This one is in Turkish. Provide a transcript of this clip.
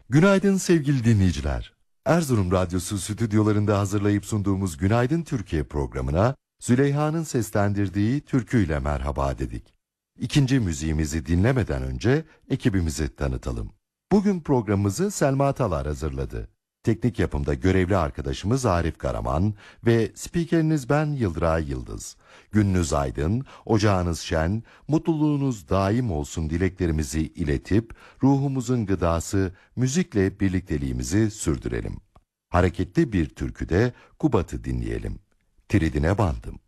Günaydın sevgili dinleyiciler. Erzurum Radyosu stüdyolarında hazırlayıp sunduğumuz Günaydın Türkiye programına Züleyha'nın seslendirdiği türküyle merhaba dedik. İkinci müziğimizi dinlemeden önce ekibimizi tanıtalım. Bugün programımızı Selma Talar hazırladı. Teknik yapımda görevli arkadaşımız Arif Karaman ve spikeriniz ben Yıldıray Yıldız. Gününüz aydın, ocağınız şen, mutluluğunuz daim olsun dileklerimizi iletip ruhumuzun gıdası müzikle birlikteliğimizi sürdürelim. Hareketli bir türküde Kubat'ı dinleyelim. Tridine bandım.